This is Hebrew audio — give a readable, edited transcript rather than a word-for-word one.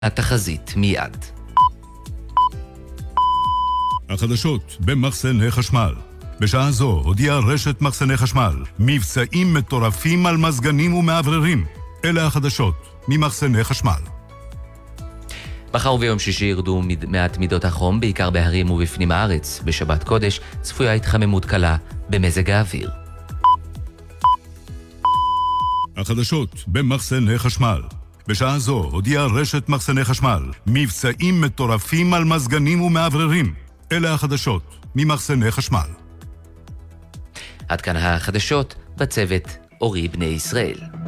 התחזית מיד. החדשות במחסני חשמל. בשעה זו הודיעה רשת מחסני חשמל מבצעים מטורפים על מזגנים ומעבררים. אלה החדשות ממחסני חשמל. מחר וביום שישי ירדו מעט מידות החום, בעיקר בהרים ובפנים הארץ. בשבת קודש צפויה התחממות קלה במזג האוויר. החדשות במחסני חשמל. בשעה זו הודיעה רשת מחסני חשמל מבצעים מטורפים על מזגנים ומעבררים. אלה החדשות ממחסני חשמל. עד כאן החדשות, בצוות אורי בני ישראל.